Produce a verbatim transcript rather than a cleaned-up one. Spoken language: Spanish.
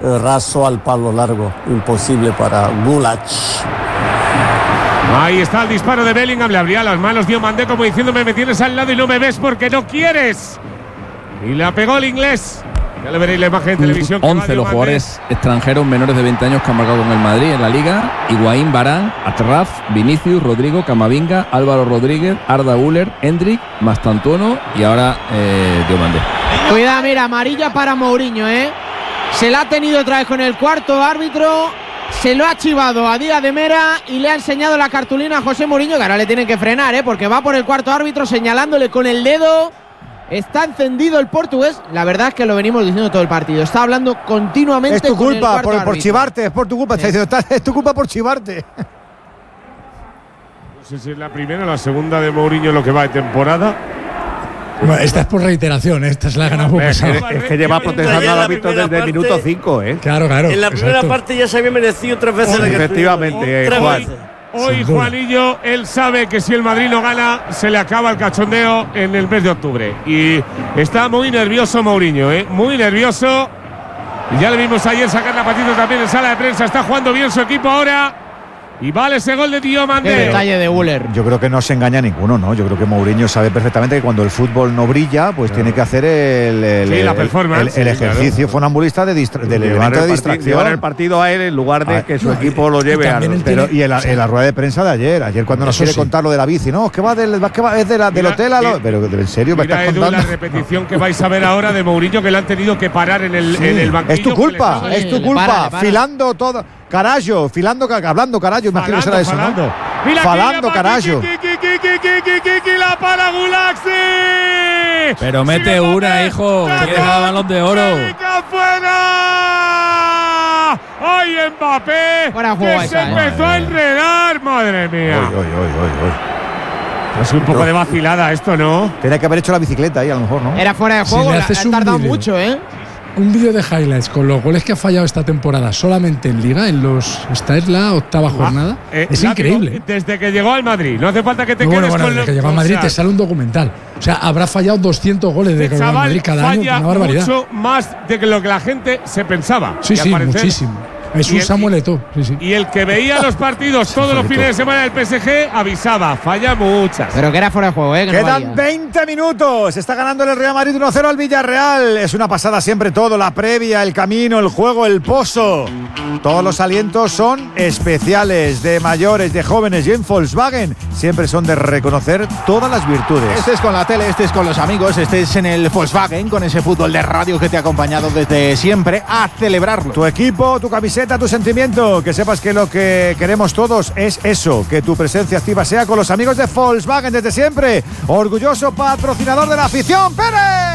eh, raso al palo largo, imposible para Gulach. Ahí está el disparo de Bellingham, le abría las manos Diomandé como diciéndome me tienes al lado y no me ves porque no quieres. Y la pegó el inglés. Ya le veréis la imagen en televisión. once los jugadores extranjeros menores de veinte años que han marcado con el Madrid en la Liga. Higuaín, Varane, Atraf, Vinicius, Rodrigo, Camavinga, Álvaro Rodríguez, Arda Güler, Hendrik, Mastantuono y ahora eh, Diomandé. Cuidado, mira, amarilla para Mourinho, ¿eh? Se la ha tenido otra vez con el cuarto árbitro. Se lo ha chivado a Díaz de Mera y le ha enseñado la cartulina a José Mourinho, que ahora le tienen que frenar, ¿eh? Porque va por el cuarto árbitro señalándole con el dedo. Está encendido el portugués. La verdad es que lo venimos diciendo todo el partido. Está hablando continuamente. Es tu con culpa el por, por chivarte, es por tu culpa. Sí. Está diciendo, es tu culpa por chivarte. No sé si es la primera o la segunda de Mourinho lo que va de temporada. Bueno, esta es por reiteración, esta es la ganada por Es, pesado. es que lleva protestando al árbitro desde el minuto cinco, ¿eh? Claro, claro. En la primera exacto. parte ya se había merecido tres veces la Efectivamente, Tres Juan. veces. Hoy Juanillo, él sabe que si el Madrid no gana, se le acaba el cachondeo en el mes de octubre. Y está muy nervioso Mourinho, ¿eh? Muy nervioso. Y ya le vimos ayer sacar la patita también en sala de prensa. Está jugando bien su equipo ahora. Y vale ese gol de Diomandé. Qué detalle de Güler. Yo creo que no se engaña ninguno, ¿no? Yo creo que Mourinho sabe perfectamente que cuando el fútbol no brilla, pues claro, tiene que hacer el, el, sí, la el, performance, el, el sí, ejercicio claro, funambulista de distra del elemento de distracción. Llevar el partido a él en lugar de Ah, que su no, equipo lo lleve a los… Pero, y en la, en la rueda de prensa de ayer, ayer cuando nos Eso quiere sí. contar lo de la bici, no, es que va del, que va, es de la, del Mira, hotel a lo… mira, Pero en serio, me Mira, estás Edu, contando. la repetición que vais a ver ahora de Mourinho, que le han tenido que parar en el, Sí, en el banquillo. es tu culpa, Sí, es tu le culpa, para, le para. filando todo. Carallo, filando, hablando, carallo, imagino que será eso, falando. ¿no? Mira, Falando, carallo. La para Gulaxi. Pero mete una, hijo, que quieres el Balón de Oro. ¡Fuera! ¡Ay, Mbappé! Fuera juego que esa, se eh. empezó a enredar, madre mía. Oy, oy, oy, oy, oy. Es un poco de vacilada esto, ¿no? Tenía que haber hecho la bicicleta ahí, a lo mejor, ¿no? Era fuera de Si juego, le la- haces ha un tardado vídeo. mucho, ¿eh? Un vídeo de highlights con los goles que ha fallado esta temporada solamente en Liga, en los esta es la octava jornada. Eh, es látigo, increíble. Desde que llegó al Madrid. No hace falta que te No, quedes bueno, bueno, con desde lo- que llegó a o Madrid sea, te sale un documental. O sea, habrá fallado doscientos goles de este Real chaval Madrid cada año, falla una barbaridad. mucho más de que lo que la gente se pensaba. Sí, Y sí, al parecer- muchísimo. Es y un el- Samuel Eto'o. Sí, sí. Y el que veía los partidos todos los fines de semana del P S G avisaba, falla muchas. Pero que era fuera de juego, ¿eh? Que no Quedan valía. veinte minutos. Está ganando el Real Madrid uno cero al Villarreal. Es una pasada siempre todo. La previa, el camino, el juego, el pozo. Todos los alientos son especiales. De mayores, de jóvenes y en Volkswagen siempre son de reconocer todas las virtudes. Este es con la tele, este es con los amigos, este es en el Volkswagen, con ese fútbol de radio que te ha acompañado desde siempre, a celebrarlo. Tu equipo, tu camiseta, tu sentimiento. Que sepas que lo que queremos todos es eso. Que tu presencia activa sea con los amigos de Volkswagen desde siempre. Orgulloso patrocinador de la afición. ¡Pérez!